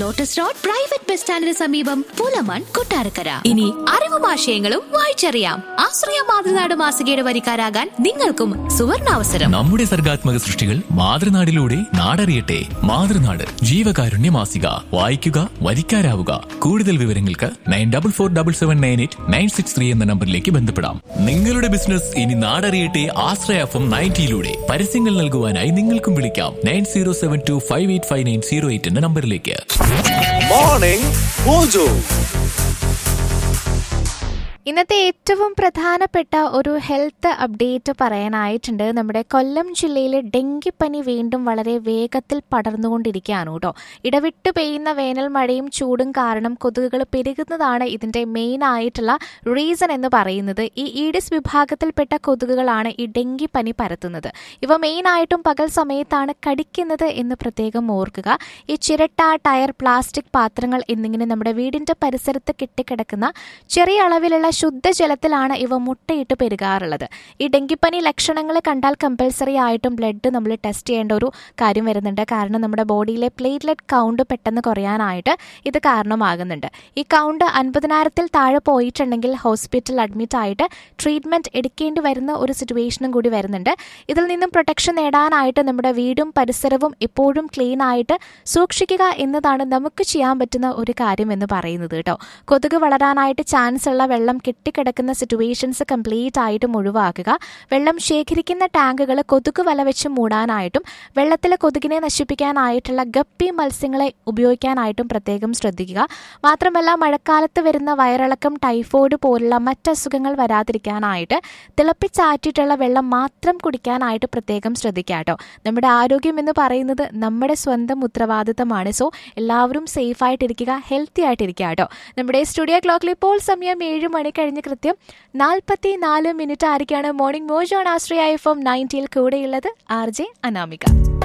Lotus road private bus സ്റ്റാൻഡിന് സമീപം പുലമൺ കൊട്ടാരക്കര. ഇനി അറിവും ആശയങ്ങളും വായിച്ചറിയാം. ആശ്രയ മാതൃനാട് മാസികയുടെ വരിക്കാരാകാൻ നിങ്ങൾക്കും സുവർണാവസരം. നമ്മുടെ സർഗാത്മക സൃഷ്ടികൾ മാതൃനാടിലൂടെ നാടറിയട്ടെ. മാതൃനാട് ജീവകാരുണ്യ മാസിക. വായിക്കുക, വരിക്കാരാവുക. കൂടുതൽ വിവരങ്ങൾക്ക് 94477896 എന്ന നമ്പറിലേക്ക് ബന്ധപ്പെടാം. നിങ്ങളുടെ ബിസിനസ് ഇനി നാടറിയട്ടെ. ആശ്രയ FM 90 പരസ്യങ്ങൾ നൽകുവാനായി നിങ്ങൾക്കും വിളിക്കാം 9072585908 എന്ന നമ്പറിലേക്ക്. Morning mojo. ഇന്നത്തെ ഏറ്റവും പ്രധാനപ്പെട്ട ഒരു ഹെൽത്ത് അപ്ഡേറ്റ് പറയാനായിട്ടുണ്ട്. നമ്മുടെ കൊല്ലം ജില്ലയിൽ ഡെങ്കിപ്പനി വീണ്ടും വളരെ വേഗത്തിൽ പടർന്നുകൊണ്ടിരിക്കുകയാണ് കേട്ടോ. ഇടവിട്ട് പെയ്യുന്ന വേനൽ മഴയും ചൂടും കാരണം കൊതുകുകൾ പെരുകുന്നതാണ് ഇതിന്റെ മെയിൻ ആയിട്ടുള്ള റീസൺ എന്ന് പറയുന്നത്. ഈ ഈഡിസ് വിഭാഗത്തിൽപ്പെട്ട കൊതുകുകളാണ് ഈ ഡെങ്കിപ്പനി പരത്തുന്നത്. ഇവ മെയിനായിട്ടും പകൽ സമയത്താണ് കടിക്കുന്നത് എന്ന് പ്രത്യേകം ഓർക്കുക. ഈ ചിരട്ട, ടയർ, പ്ലാസ്റ്റിക് പാത്രങ്ങൾ എന്നിങ്ങനെ നമ്മുടെ വീടിന്റെ പരിസരത്ത് കെട്ടിക്കിടക്കുന്ന ചെറിയ അളവിലുള്ള ശുദ്ധജലത്തിലാണ് ഇവ മുട്ടയിട്ട് പെരുകാറുള്ളത്. ഈ ഡെങ്കിപ്പനി ലക്ഷണങ്ങൾ കണ്ടാൽ കമ്പൽസറി ആയിട്ടും ബ്ലഡ് നമ്മൾ ടെസ്റ്റ് ചെയ്യേണ്ട ഒരു കാര്യം വരുന്നുണ്ട്. കാരണം നമ്മുടെ ബോഡിയിലെ പ്ലേറ്റ്ലെറ്റ് കൗണ്ട് പെട്ടെന്ന് കുറയാനായിട്ട് ഇത് കാരണമാകുന്നുണ്ട്. ഈ കൗണ്ട് 50,000-ൽ താഴെ പോയിട്ടുണ്ടെങ്കിൽ ഹോസ്പിറ്റലിൽ അഡ്മിറ്റ് ആയിട്ട് ട്രീറ്റ്മെന്റ് എടുക്കേണ്ടി വരുന്ന ഒരു സിറ്റുവേഷനും കൂടി വരുന്നുണ്ട്. ഇതിൽ നിന്നും പ്രൊട്ടക്ഷൻ നേടാനായിട്ട് നമ്മുടെ വീടും പരിസരവും എപ്പോഴും ക്ലീൻ ആയിട്ട് സൂക്ഷിക്കുക എന്നതാണ് നമുക്ക് ചെയ്യാൻ പറ്റുന്ന ഒരു കാര്യം എന്ന് പറയുന്നത് കേട്ടോ. കൊതുക് വളരാനായിട്ട് ചാൻസ് ഉള്ള വെള്ളം കെട്ടിക്കിടക്കുന്ന സിറ്റുവേഷൻസ് കംപ്ലീറ്റ് ആയിട്ടും ഒഴിവാക്കുക. വെള്ളം ശേഖരിക്കുന്ന ടാങ്കുകൾ കൊതുക് വല വെച്ച് മൂടാനായിട്ടും വെള്ളത്തിലെ കൊതുകിനെ നശിപ്പിക്കാനായിട്ടുള്ള ഗപ്പി മത്സ്യങ്ങളെ ഉപയോഗിക്കാനായിട്ടും പ്രത്യേകം ശ്രദ്ധിക്കുക. മാത്രമല്ല മഴക്കാലത്ത് വരുന്ന വയറിളക്കം, ടൈഫോയിഡ് പോലുള്ള മറ്റസുഖങ്ങൾ വരാതിരിക്കാനായിട്ട് തിളപ്പിച്ചാറ്റിയിട്ടുള്ള വെള്ളം മാത്രം കുടിക്കാനായിട്ട് പ്രത്യേകം ശ്രദ്ധിക്കുക കേട്ടോ. നമ്മുടെ ആരോഗ്യം എന്ന് പറയുന്നത് നമ്മുടെ സ്വന്തം ഉത്തരവാദിത്തമാണ്. സോ എല്ലാവരും സേഫ് ആയിട്ടിരിക്കുക, ഹെൽത്തി ആയിട്ടിരിക്കുക കേട്ടോ. നമ്മുടെ സ്റ്റുഡിയോ ക്ലോക്കിൽ ഇപ്പോൾ സമയം 7 മണി കഴിഞ്ഞ് കൃത്യം 44 മിനിറ്റ് ആയിരിക്കാണ്. മോർണിംഗ് മോജോ ആണ് ആശ്രയ FM 90 കൂടെയുള്ളത് RJ അനാമിക.